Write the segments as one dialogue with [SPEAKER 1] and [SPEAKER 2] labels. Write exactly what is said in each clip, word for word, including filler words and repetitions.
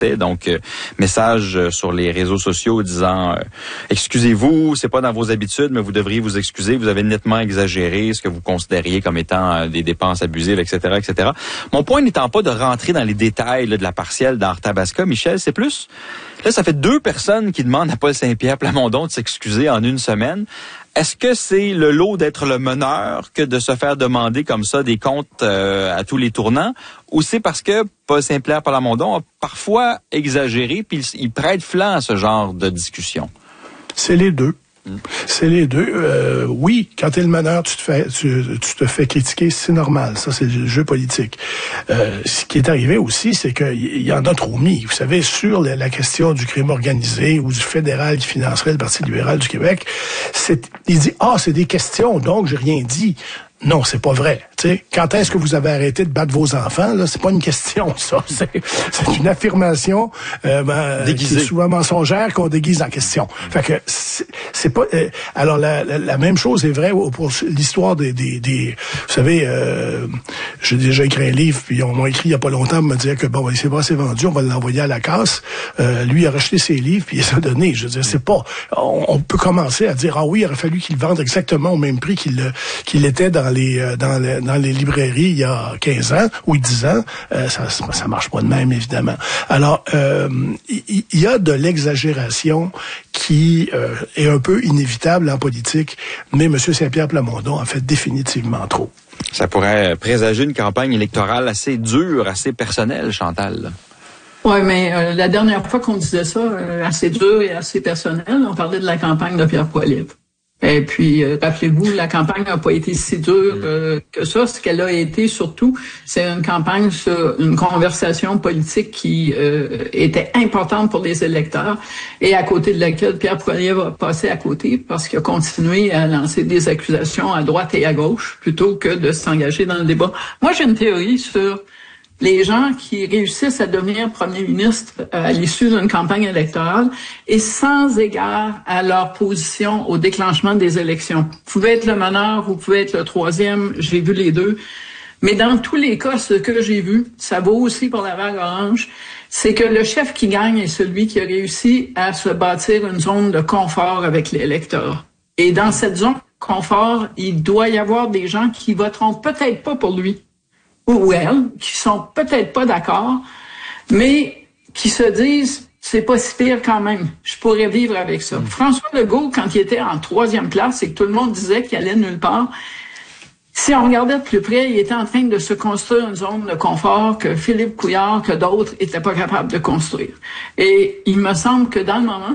[SPEAKER 1] Donc, euh, message euh, sur les réseaux sociaux disant euh, excusez-vous, c'est pas dans vos habitudes, mais vous devriez vous excuser. Vous avez nettement exagéré ce que vous considériez comme étant euh, des dépenses abusives, et cetera, et cetera. Mon point n'étant pas de rentrer dans les détails là, de la partielle d'Arthabasca, Michel, c'est plus là, ça fait deux personnes qui demandent à Paul Saint-Pierre Plamondon de s'excuser en une semaine. Est-ce que c'est le lot d'être le meneur que de se faire demander comme ça des comptes euh, à tous les tournants, ou c'est parce que Paul Saint-Pierre Plamondon a parfois exagéré puis il, il prête flanc à ce genre de discussion?
[SPEAKER 2] C'est les deux. Mmh. C'est les deux. Euh, oui, quand t'es le meneur, tu te fais, tu, tu te fais critiquer, c'est normal. Ça, c'est le jeu politique. Euh, ce qui est arrivé aussi, c'est qu'il y en a trop mis. Vous savez, sur la, la question du crime organisé ou du fédéral qui financerait le Parti libéral du Québec, c'est, il dit, ah, c'est des questions, donc j'ai rien dit. Non, c'est pas vrai. T'sais, quand est-ce que vous avez arrêté de battre vos enfants? Là, c'est pas une question, ça. C'est, c'est une affirmation euh, ben, qui est souvent mensongère qu'on déguise en question. Fait que c'est, c'est pas. Euh, alors la, la, la même chose est vraie pour l'histoire des, des, des vous savez, euh, j'ai déjà écrit un livre, puis on m'a écrit il y a pas longtemps pour me dire que bon, ben, c'est pas assez vendu, on va l'envoyer à la casse. Euh, lui il a racheté ses livres, puis il s'est donné. Je veux dire, c'est pas. On, on peut commencer à dire ah oui, il aurait fallu qu'il le vende exactement au même prix qu'il qu'il était dans les dans les dans les librairies il y a quinze ans ou dix ans, euh, ça ça marche pas de même évidemment. Alors euh, il y, y a de l'exagération qui euh, est un peu inévitable en politique, mais M. Saint-Pierre Plamondon en fait définitivement trop.
[SPEAKER 1] Ça pourrait présager une campagne électorale assez dure, assez personnelle, Chantal.
[SPEAKER 3] Oui, mais euh, la dernière fois qu'on disait ça, euh, assez dur et assez personnel, on parlait de la campagne de Pierre Poilievre. Et puis, euh, rappelez-vous, la campagne n'a pas été si dure euh, que ça. Ce qu'elle a été, surtout, c'est une campagne sur une conversation politique qui euh, était importante pour les électeurs et à côté de laquelle Pierre Poilievre a passé à côté parce qu'il a continué à lancer des accusations à droite et à gauche plutôt que de s'engager dans le débat. Moi, j'ai une théorie sur les gens qui réussissent à devenir premier ministre à l'issue d'une campagne électorale et sans égard à leur position au déclenchement des élections. Vous pouvez être le meneur, vous pouvez être le troisième, j'ai vu les deux. Mais dans tous les cas, ce que j'ai vu, ça vaut aussi pour la vague orange, c'est que le chef qui gagne est celui qui a réussi à se bâtir une zone de confort avec l'électorat. Et dans cette zone de confort, il doit y avoir des gens qui voteront peut-être pas pour lui ou elle, qui sont peut-être pas d'accord, mais qui se disent c'est pas si pire quand même, je pourrais vivre avec ça. Mmh. François Legault, quand il était en troisième place et que tout le monde disait qu'il allait nulle part, si on regardait de plus près, il était en train de se construire une zone de confort que Philippe Couillard, que d'autres étaient pas capables de construire. Et il me semble que dans le moment,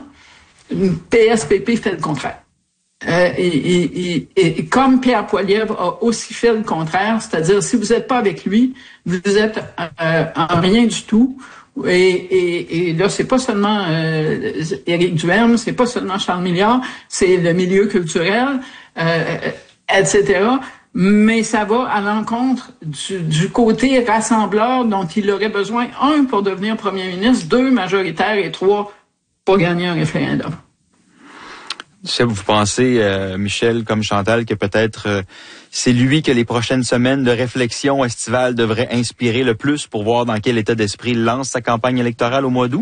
[SPEAKER 3] P S P P fait le contraire. Euh, et, et, et, et comme Pierre Poilievre a aussi fait le contraire, c'est-à-dire si vous n'êtes pas avec lui, vous êtes euh, en rien du tout. Et, et, et là, c'est pas seulement euh, Éric Duhaime, c'est pas seulement Charles Milliard, c'est le milieu culturel, euh, et cetera. Mais ça va à l'encontre du, du côté rassembleur dont il aurait besoin, un, pour devenir premier ministre, deux, majoritaire, et trois, pour gagner un référendum.
[SPEAKER 1] Est-ce que vous pensez, euh, Michel, comme Chantal, que peut-être euh, c'est lui que les prochaines semaines de réflexion estivale devraient inspirer le plus pour voir dans quel état d'esprit il lance sa campagne électorale au mois d'août?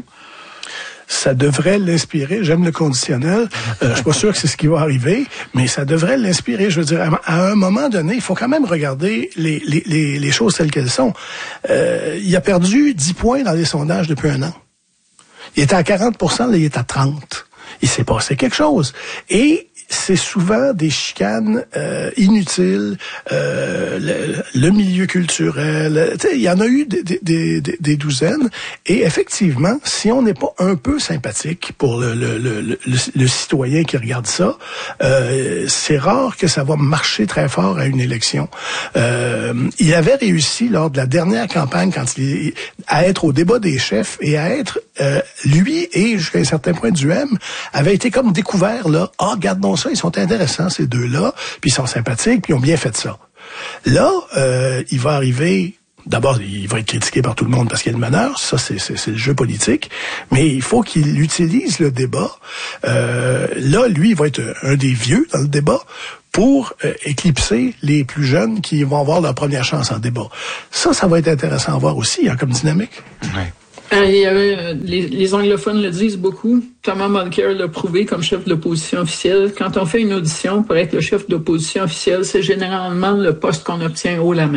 [SPEAKER 2] Ça devrait l'inspirer. J'aime le conditionnel. Euh, je suis pas sûr que c'est ce qui va arriver, mais ça devrait l'inspirer. Je veux dire, à un moment donné, il faut quand même regarder les, les, les, les choses telles qu'elles sont. Euh, il a perdu dix points dans les sondages depuis un an. Il était à quarante pour cent, là, il est à trente. Il s'est passé quelque chose. Et c'est souvent des chicanes euh, inutiles, euh, le, le milieu culturel. Il y en a eu des, des, des, des douzaines. Et effectivement, si on n'est pas un peu sympathique pour le, le, le, le, le citoyen qui regarde ça, euh, c'est rare que ça va marcher très fort à une élection. Euh, il avait réussi lors de la dernière campagne quand il à être au débat des chefs et à être euh, lui et jusqu'à un certain point Duhaime avait été comme découvert là. Ah, regardons ça, ils sont intéressants ces deux-là, puis ils sont sympathiques, puis ils ont bien fait ça. Là, euh, il va arriver. D'abord, il va être critiqué par tout le monde parce qu'il est le meneur. Ça, c'est, c'est, c'est le jeu politique. Mais il faut qu'il utilise le débat. Euh, là, lui, il va être un des vieux dans le débat pour euh, éclipser les plus jeunes qui vont avoir leur première chance en débat. Ça, ça va être intéressant à voir aussi, hein, comme dynamique.
[SPEAKER 1] Ouais.
[SPEAKER 3] Euh, il y avait, les, les anglophones le disent beaucoup. Thomas Mulcair l'a prouvé comme chef de l'opposition officielle. Quand on fait une audition pour être le chef d'opposition officielle, c'est généralement le poste qu'on obtient haut la main.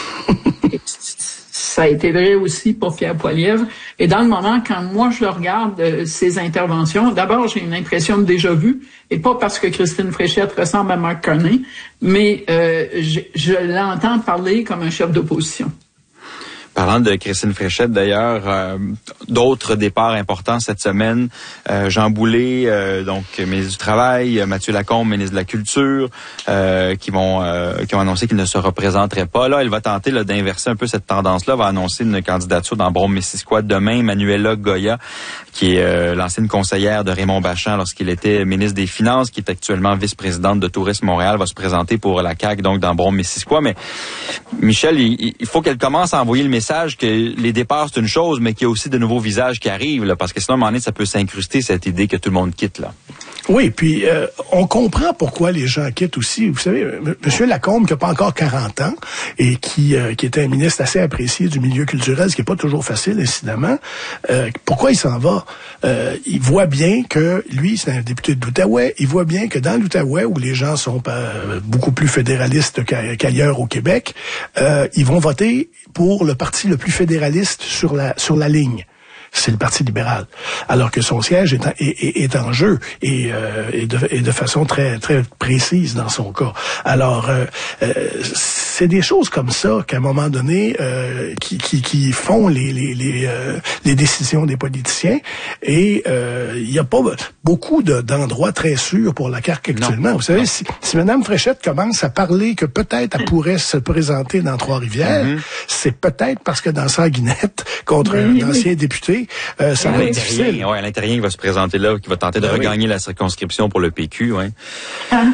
[SPEAKER 3] Ça a été vrai aussi pour Pierre Poilievre. Et dans le moment, quand moi je le regarde, euh, ses interventions, d'abord j'ai une impression de déjà-vu, et pas parce que Christine Fréchette ressemble à Mark Carney, mais euh, je, je l'entends parler comme un chef d'opposition.
[SPEAKER 1] Parlant de Christine Fréchette, d'ailleurs, euh, d'autres départs importants cette semaine. Euh, Jean Boulet, euh, donc ministre du Travail, Mathieu Lacombe, ministre de la Culture, euh, qui vont euh, qui ont annoncé qu'ils ne se représenteraient pas. Là, elle va tenter là, d'inverser un peu cette tendance-là, va annoncer une candidature dans Brome-Missisquoi demain. Manuela Goya, qui est euh, l'ancienne conseillère de Raymond Bachand lorsqu'il était ministre des Finances, qui est actuellement vice-présidente de Tourisme Montréal, va se présenter pour la C A Q, donc dans Brome-Missisquoi. Mais Michel, il, il faut qu'elle commence à envoyer le message que les départs, c'est une chose, mais qu'il y a aussi de nouveaux visages qui arrivent, là, parce que sinon, à un moment donné, ça peut s'incruster, cette idée que tout le monde quitte, là.
[SPEAKER 2] Oui, puis euh, on comprend pourquoi les gens quittent aussi. Vous savez, M. Lacombe, qui n'a pas encore quarante ans et qui euh, qui était un ministre assez apprécié du milieu culturel, ce qui n'est pas toujours facile, incidemment, euh, pourquoi il s'en va? Euh, il voit bien que, lui, c'est un député de l'Outaouais, il voit bien que dans l'Outaouais, où les gens sont euh, beaucoup plus fédéralistes qu'a, qu'ailleurs au Québec, euh, ils vont voter pour le parti le plus fédéraliste sur la sur la ligne. C'est le Parti libéral, alors que son siège est en, est, est, est en jeu et, euh, et, de, et de façon très très précise dans son cas. Alors, euh, euh, c'est des choses comme ça qu'à un moment donné, euh, qui, qui, qui font les les les, euh, les décisions des politiciens. Et euh, il n'y a pas beaucoup de, d'endroits très sûrs pour la C A Q actuellement. Non. Vous savez, si, si Mme Fréchette commence à parler que peut-être elle pourrait se présenter dans Trois-Rivières, mm-hmm. c'est peut-être parce que dans Sanguinette, contre oui, un ancien oui. député, Euh, ça va être difficile.
[SPEAKER 1] Ouais, l'Intérien qui va se présenter là, qui va tenter de ben regagner oui. la circonscription pour le P Q. Ouais.
[SPEAKER 3] Ah.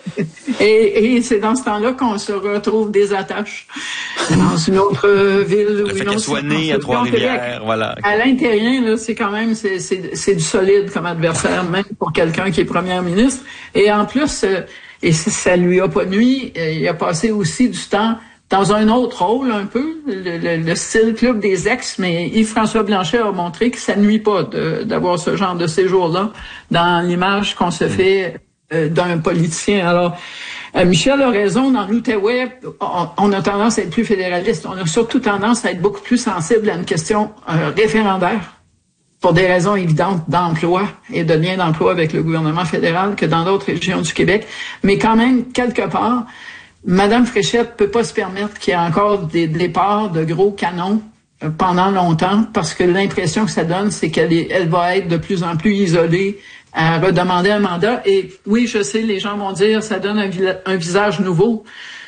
[SPEAKER 3] Et, et c'est dans ce temps-là qu'on se retrouve des attaches dans une autre ville.
[SPEAKER 1] Le fait qu'elle soit née à Trois-Rivières, voilà.
[SPEAKER 3] À l'Intérien, là, c'est quand même, c'est, c'est, c'est du solide comme adversaire, même pour quelqu'un qui est premier ministre. Et en plus, euh, et ça lui a pas nui, il a passé aussi du temps dans un autre rôle, un peu, le, le, le style club des ex, mais Yves-François Blanchet a montré que ça nuit pas de, d'avoir ce genre de séjour-là dans l'image qu'on se fait euh, d'un politicien. Alors, euh, Michel a raison, dans l'Outaouais, on, on a tendance à être plus fédéraliste. On a surtout tendance à être beaucoup plus sensible à une question euh, référendaire, pour des raisons évidentes d'emploi et de lien d'emploi avec le gouvernement fédéral que dans d'autres régions du Québec. Mais quand même, quelque part, Madame Fréchette peut pas se permettre qu'il y ait encore des départs de gros canons pendant longtemps, parce que l'impression que ça donne, c'est qu'elle est, elle va être de plus en plus isolée à redemander un mandat. Et oui, je sais, les gens vont dire, ça donne un, un visage nouveau.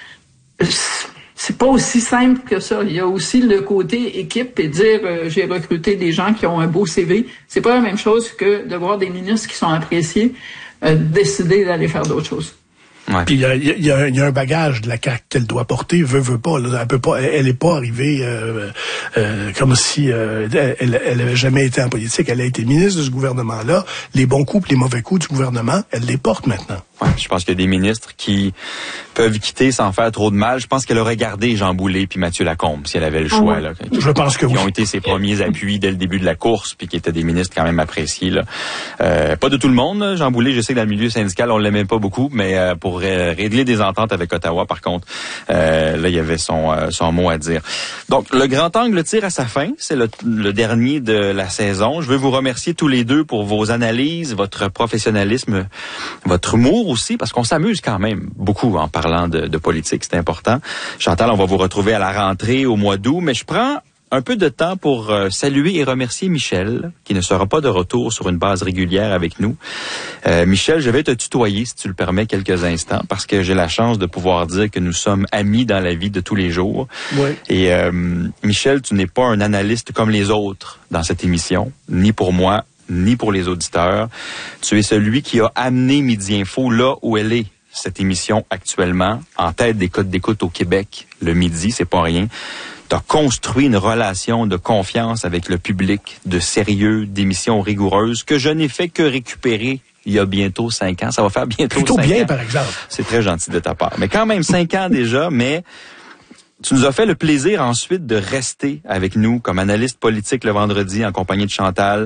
[SPEAKER 3] C'est pas aussi simple que ça. Il y a aussi le côté équipe et dire, euh, j'ai recruté des gens qui ont un beau C V. C'est pas la même chose que de voir des ministres qui sont appréciés euh, décider d'aller faire d'autres choses.
[SPEAKER 2] Ouais. Puis il y a, y, a, y a un bagage de la C A Q qu'elle doit porter, veut, veut pas. Là, elle peut pas, elle est pas arrivée euh, euh, comme si euh, elle, elle avait jamais été en politique. Elle a été ministre de ce gouvernement-là. Les bons coups, les mauvais coups du gouvernement, elle les porte maintenant.
[SPEAKER 1] Ouais, je pense qu'il y a des ministres qui peuvent quitter sans faire trop de mal. Je pense qu'elle aurait gardé Jean Boulet puis Mathieu Lacombe si elle avait le choix. Oh, là, qui,
[SPEAKER 2] je pense que
[SPEAKER 1] qui
[SPEAKER 2] oui.
[SPEAKER 1] ont été ses premiers appuis dès le début de la course, puis qui étaient des ministres quand même appréciés. Là. Euh, pas de tout le monde. Jean Boulet, je sais que dans le milieu syndical, on l'aimait pas beaucoup, mais euh, pour euh, régler des ententes avec Ottawa, par contre, euh, là, il y avait son, euh, son mot à dire. Donc, le grand angle tire à sa fin. C'est le, le dernier de la saison. Je veux vous remercier tous les deux pour vos analyses, votre professionnalisme, votre humour aussi, parce qu'on s'amuse quand même beaucoup en parlant de, de politique, c'est important. Chantal, on va vous retrouver à la rentrée au mois d'août, mais je prends un peu de temps pour euh, saluer et remercier Michel, qui ne sera pas de retour sur une base régulière avec nous. Euh, Michel, je vais te tutoyer, si tu le permets, quelques instants, parce que j'ai la chance de pouvoir dire que nous sommes amis dans la vie de tous les jours.
[SPEAKER 2] Oui.
[SPEAKER 1] Et euh, Michel, tu n'es pas un analyste comme les autres dans cette émission, ni pour moi, ni pour les auditeurs. Tu es celui qui a amené Midi Info là où elle est, cette émission actuellement, en tête des codes d'écoute au Québec. Le midi, c'est pas rien. Tu as construit une relation de confiance avec le public, de sérieux, d'émissions rigoureuses, que je n'ai fait que récupérer il y a bientôt cinq ans. Ça va faire bientôt
[SPEAKER 2] Plutôt
[SPEAKER 1] cinq
[SPEAKER 2] bien,
[SPEAKER 1] ans.
[SPEAKER 2] par exemple.
[SPEAKER 1] C'est très gentil de ta part. Mais quand même cinq ans déjà, mais Tu nous as fait le plaisir ensuite de rester avec nous comme analyste politique le vendredi en compagnie de Chantal.